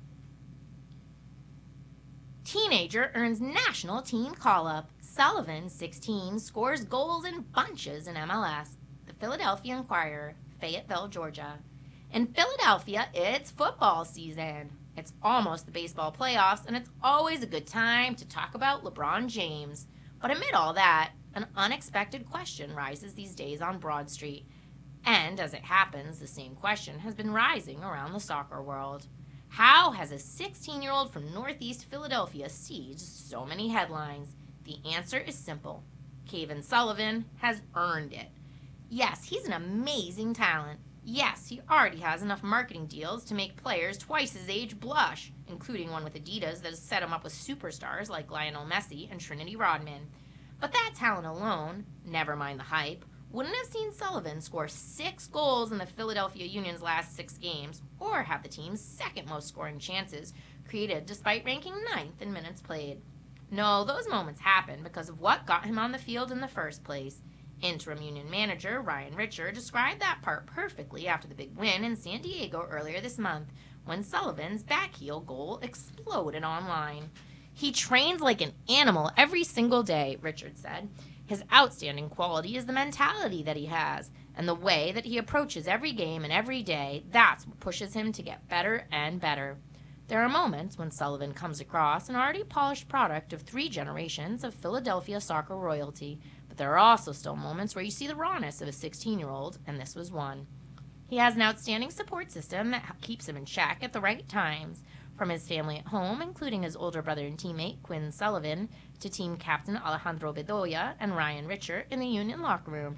Teenager earns national team call-up. Sullivan, sixteen, scores goals in bunches in M L S. The Philadelphia Inquirer, Fayetteville, Georgia. In Philadelphia, it's football season. It's almost the baseball playoffs, and it's always a good time to talk about LeBron James. But amid all that, an unexpected question rises these days on Broad Street. And as it happens, the same question has been rising around the soccer world. How has a sixteen-year-old from Northeast Philadelphia sieged so many headlines? The answer is simple. Kevin Sullivan has earned it. Yes, he's an amazing talent. Yes, he already has enough marketing deals to make players twice his age blush, including one with Adidas that has set him up with superstars like Lionel Messi and Trinity Rodman. But that talent alone, never mind the hype, wouldn't have seen Sullivan score six goals in the Philadelphia Union's last six games, or have the team's second most scoring chances created despite ranking ninth in minutes played. No, those moments happened because of what got him on the field in the first place. Interim Union manager Ryan Richer described that part perfectly after the big win in San Diego earlier this month, when Sullivan's backheel goal exploded online. "He trains like an animal every single day," Richard said. "His outstanding quality is the mentality that he has, and the way that he approaches every game and every day. That's what pushes him to get better and better." There are moments when Sullivan comes across an already polished product of three generations of Philadelphia soccer royalty, but there are also still moments where you see the rawness of a sixteen-year-old, and this was one. He has an outstanding support system that keeps him in check at the right times, from his family at home, including his older brother and teammate Quinn Sullivan, to team captain Alejandro Bedoya and Ryan Richer in the Union locker room.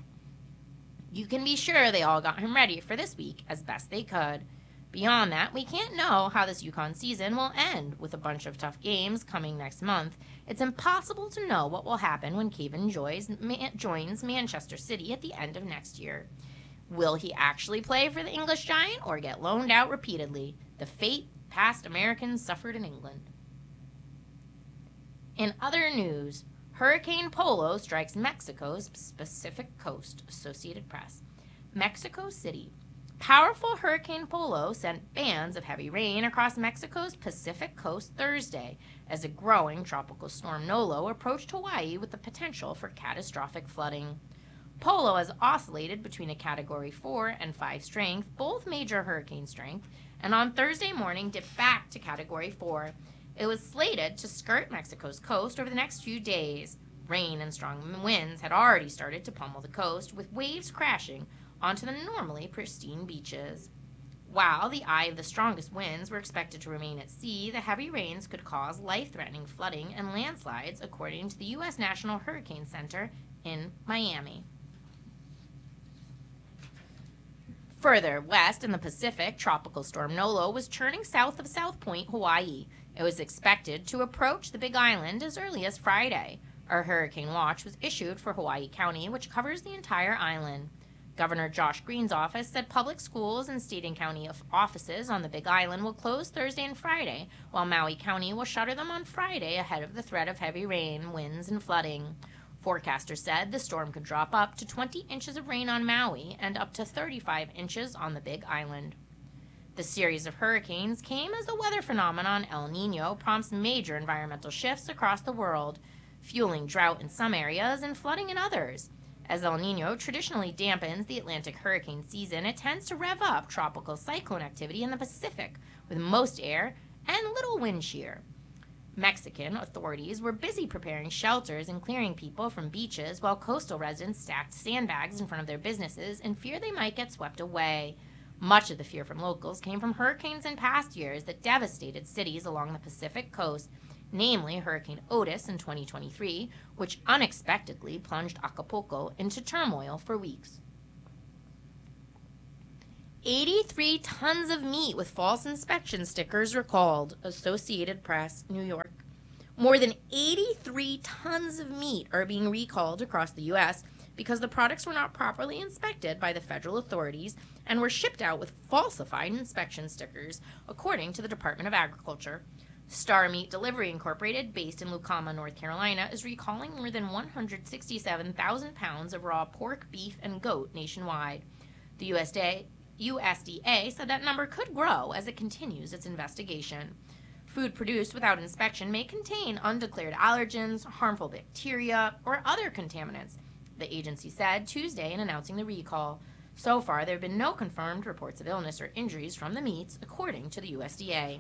You can be sure they all got him ready for this week as best they could. Beyond that, we can't know how this UConn season will end. With a bunch of tough games coming next month, it's impossible to know what will happen when Kevin joins, ma- joins Manchester City at the end of next year. Will he actually play for the English Giant or get loaned out repeatedly? The fate past Americans suffered in England. In other news, Hurricane Polo strikes Mexico's Pacific Coast. Associated Press. Mexico City. Powerful Hurricane Polo sent bands of heavy rain across Mexico's Pacific Coast Thursday as a growing tropical storm Nolo approached Hawaii with the potential for catastrophic flooding. Polo has oscillated between a Category four and five strength, both major hurricane strength, and on Thursday morning dipped back to Category four. It was slated to skirt Mexico's coast over the next few days. Rain and strong winds had already started to pummel the coast, with waves crashing onto the normally pristine beaches. While the eye of the strongest winds were expected to remain at sea, the heavy rains could cause life-threatening flooding and landslides, according to the U S National Hurricane Center in Miami. Further west in the Pacific, Tropical Storm Nolo was churning south of South Point, Hawaii. It was expected to approach the Big Island as early as Friday. A hurricane watch was issued for Hawaii County, which covers the entire island. Governor Josh Green's office said public schools and state and county offices on the Big Island will close Thursday and Friday, while Maui County will shutter them on Friday ahead of the threat of heavy rain, winds, and flooding. Forecasters said the storm could drop up to twenty inches of rain on Maui and up to thirty-five inches on the Big Island. The series of hurricanes came as the weather phenomenon El Niño prompts major environmental shifts across the world, fueling drought in some areas and flooding in others. As El Niño traditionally dampens the Atlantic hurricane season, it tends to rev up tropical cyclone activity in the Pacific, with most air and little wind shear. Mexican authorities were busy preparing shelters and clearing people from beaches while coastal residents stacked sandbags in front of their businesses in fear they might get swept away. Much of the fear from locals came from hurricanes in past years that devastated cities along the Pacific coast, namely Hurricane Otis in twenty twenty-three, which unexpectedly plunged Acapulco into turmoil for weeks. eighty-three tons of meat with false inspection stickers recalled, Associated Press, New York. More than eighty-three tons of meat are being recalled across the U S because the products were not properly inspected by the federal authorities and were shipped out with falsified inspection stickers, according to the Department of Agriculture. Star Meat Delivery Incorporated, based in Lucama, North Carolina, is recalling more than one hundred sixty-seven thousand pounds of raw pork, beef, and goat nationwide. The U S D A, U S D A said that number could grow as it continues its investigation. Food produced without inspection may contain undeclared allergens, harmful bacteria, or other contaminants, the agency said Tuesday in announcing the recall. So far, there have been no confirmed reports of illness or injuries from the meats, according to the U S D A.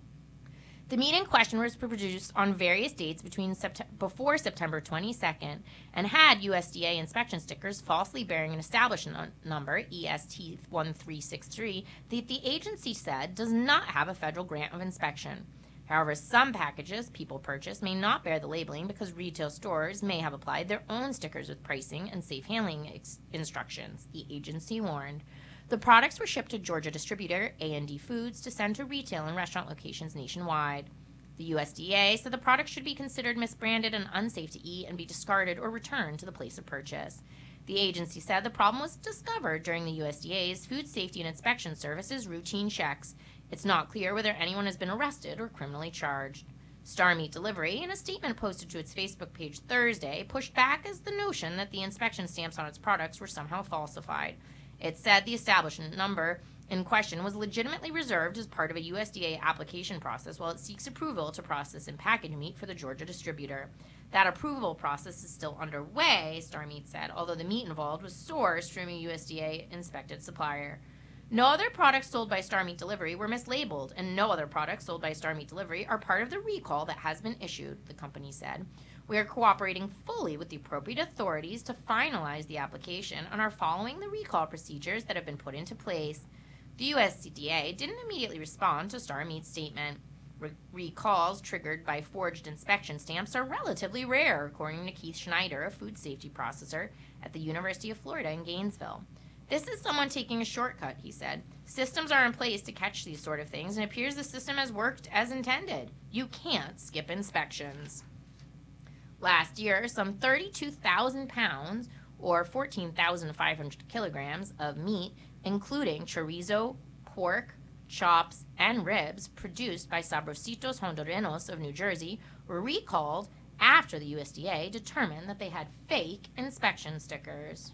The meat in question was produced on various dates between sept- before September twenty-second and had U S D A inspection stickers falsely bearing an establishment number, E S T one three six three, that the agency said does not have a federal grant of inspection. However, some packages people purchase may not bear the labeling because retail stores may have applied their own stickers with pricing and safe handling ex- instructions, the agency warned. The products were shipped to Georgia distributor A and D Foods to send to retail and restaurant locations nationwide. The U S D A said the products should be considered misbranded and unsafe to eat and be discarded or returned to the place of purchase. The agency said the problem was discovered during the U S D A's Food Safety and Inspection Service's routine checks. It's not clear whether anyone has been arrested or criminally charged. Star Meat Delivery, in a statement posted to its Facebook page Thursday, pushed back as the notion that the inspection stamps on its products were somehow falsified. It said the establishment number in question was legitimately reserved as part of a U S D A application process while it seeks approval to process and package meat for the Georgia distributor. That approval process is still underway, Star Meat said, although the meat involved was sourced from a U S D A-inspected supplier. No other products sold by Star Meat Delivery were mislabeled, and no other products sold by Star Meat Delivery are part of the recall that has been issued, the company said. We are cooperating fully with the appropriate authorities to finalize the application and are following the recall procedures that have been put into place. The U S D A didn't immediately respond to Star Meat's statement. Re- recalls triggered by forged inspection stamps are relatively rare, according to Keith Schneider, a food safety processor at the University of Florida in Gainesville. This is someone taking a shortcut, he said. Systems are in place to catch these sort of things, and it appears the system has worked as intended. You can't skip inspections. Last year, some thirty-two thousand pounds, or fourteen thousand five hundred kilograms, of meat, including chorizo, pork, chops, and ribs produced by Sabrositos Hondureños of New Jersey were recalled after the U S D A determined that they had fake inspection stickers.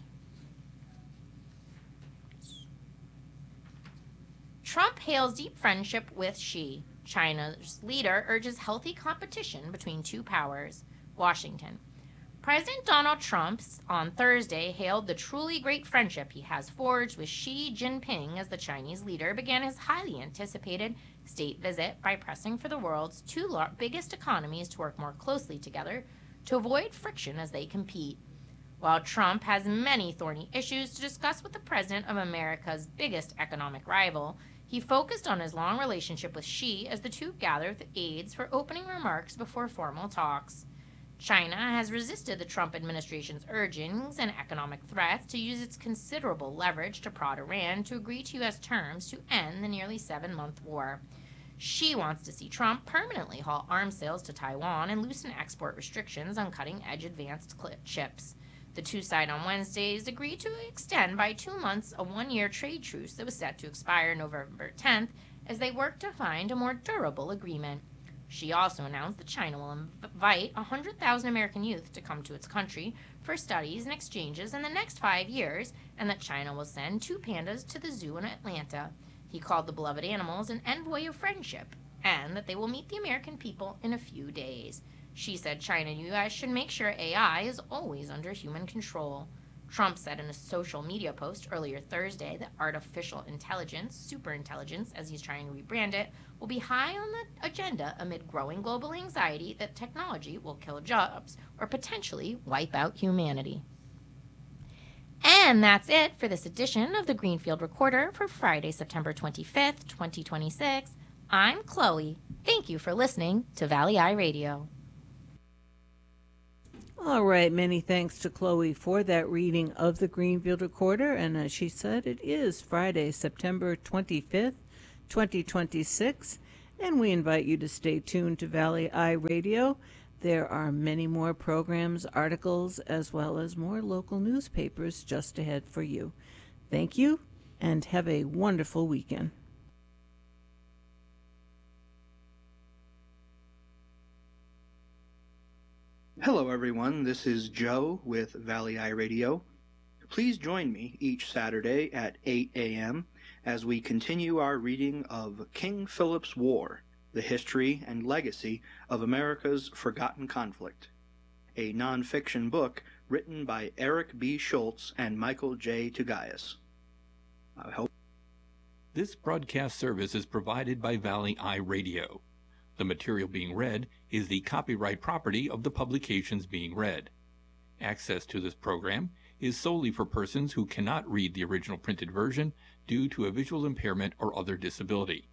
Trump hails deep friendship with Xi. China's leader urges healthy competition between two powers. Washington. President Donald Trump on Thursday hailed the truly great friendship he has forged with Xi Jinping as the Chinese leader began his highly anticipated state visit by pressing for the world's two biggest economies to work more closely together to avoid friction as they compete. While Trump has many thorny issues to discuss with the president of America's biggest economic rival, he focused on his long relationship with Xi as the two gathered aides for opening remarks before formal talks. China has resisted the Trump administration's urgings and economic threats to use its considerable leverage to prod Iran to agree to U S terms to end the nearly seven-month war. Xi wants to see Trump permanently halt arms sales to Taiwan and loosen export restrictions on cutting-edge advanced chips. The two sides on Wednesdays agreed to extend by two months a one-year trade truce that was set to expire November tenth as they work to find a more durable agreement. Xi also announced that China will invite one hundred thousand American youth to come to its country for studies and exchanges in the next five years, and that China will send two pandas to the zoo in Atlanta. He called the beloved animals an envoy of friendship, and that they will meet the American people in a few days. Xi said China and U S should make sure A I is always under human control. Trump said in a social media post earlier Thursday that artificial intelligence, superintelligence as he's trying to rebrand it, will be high on the agenda amid growing global anxiety that technology will kill jobs or potentially wipe out humanity. And that's it for this edition of the Greenfield Recorder for Friday, September twenty-fifth, twenty twenty-six. I'm Chloe. Thank you for listening to Valley Eye Radio. All right, many thanks to Chloe for that reading of the Greenfield Recorder. And as she said, it is Friday, September twenty-fifth, twenty twenty-six. And we invite you to stay tuned to Valley Eye Radio. There are many more programs, articles, as well as more local newspapers just ahead for you. Thank you, and have a wonderful weekend. Hello, everyone. This is Joe with Valley Eye Radio. Please join me each Saturday at eight a.m. as we continue our reading of King Philip's War, the history and legacy of America's forgotten conflict, a nonfiction book written by Eric B. Schultz and Michael J. Tugayas. I hope. This broadcast service is provided by Valley Eye Radio. The material being read is the copyright property of the publications being read. Access to this program is solely for persons who cannot read the original printed version due to a visual impairment or other disability.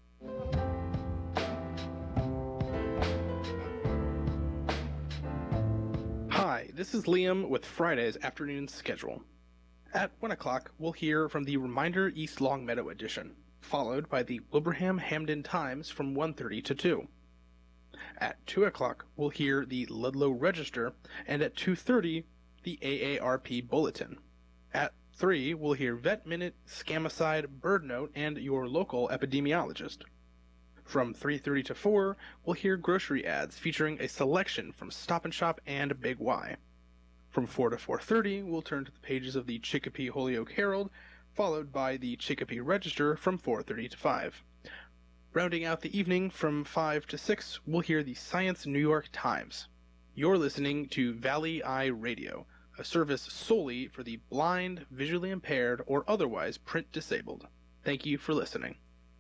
Hi, this is Liam with Friday's afternoon schedule. At one o'clock, we'll hear from the Reminder East Longmeadow edition, followed by the Wilbraham Hamden Times from one thirty to two. At two o'clock, we'll hear the Ludlow Register, and at two thirty, the A A R P Bulletin. At three, we'll hear Vet Minute, Scamicide, Bird Note, and your local epidemiologist. From three thirty to four, we'll hear grocery ads featuring a selection from Stop and Shop and Big Y. From four to four thirty, we'll turn to the pages of the Chicopee Holyoke Herald, followed by the Chicopee Register from four thirty to five. Rounding out the evening from five to six, we'll hear the Science New York Times. You're listening to Valley Eye Radio, a service solely for the blind, visually impaired, or otherwise print disabled. Thank you for listening.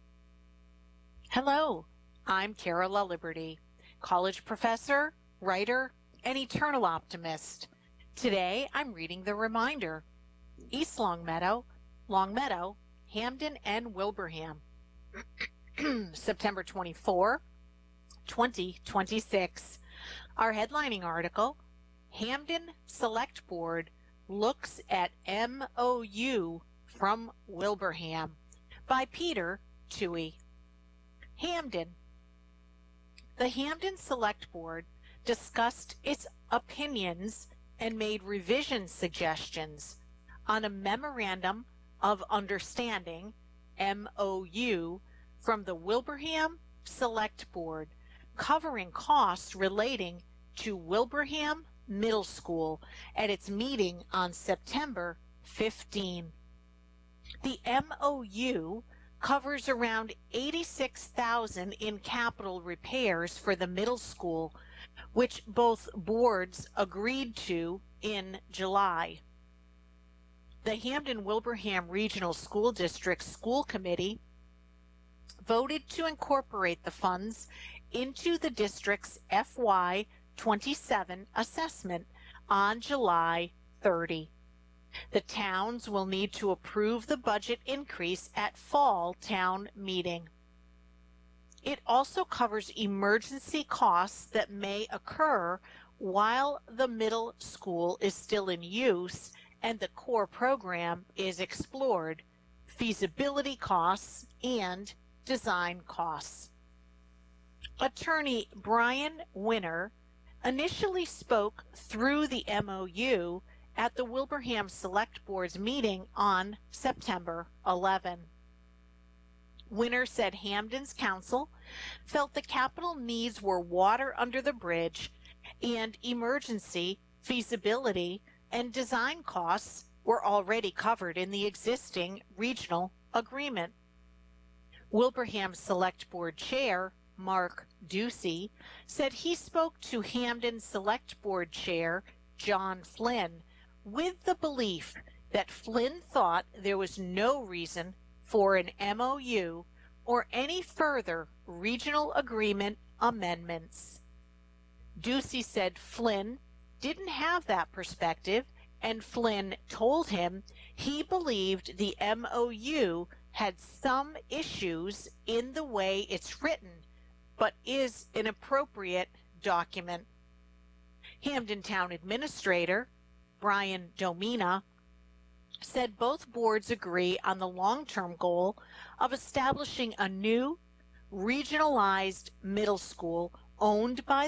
Hello, I'm Carola Liberty, college professor, writer, and eternal optimist. Today I'm reading The Reminder, East Longmeadow, Longmeadow, Hamden, and Wilbraham. September twenty-fourth, twenty twenty-six. Our headlining article, Hamden Select Board looks at M O U from Wilbraham, by Peter Toohey. Hamden. The Hamden Select Board discussed its opinions and made revision suggestions on a Memorandum of Understanding, M O U, from the Wilbraham Select Board, covering costs relating to Wilbraham Middle School at its meeting on September fifteenth. The M O U covers around eighty-six thousand dollars in capital repairs for the middle school, which both boards agreed to in July. The Hamden-Wilbraham Regional School District School Committee voted to incorporate the funds into the district's F Y twenty-seven assessment on July thirtieth. The towns will need to approve the budget increase at fall town meeting. It also covers emergency costs that may occur while the middle school is still in use and the core program is explored, feasibility costs, and design costs. Attorney Brian Winner initially spoke through the M O U at the Wilbraham Select Board's meeting on September eleventh. Winner said Hamden's council felt the capital needs were water under the bridge and emergency, feasibility, and design costs were already covered in the existing regional agreement. Wilbraham Select Board Chair Mark Ducey said he spoke to Hamden Select Board Chair John Flynn with the belief that Flynn thought there was no reason for an M O U or any further regional agreement amendments. Ducey said Flynn didn't have that perspective, and Flynn told him he believed the M O U had some issues in the way it's written, but is an appropriate document. Hamden Town Administrator Brian Domina said both boards agree on the long-term goal of establishing a new regionalized middle school owned by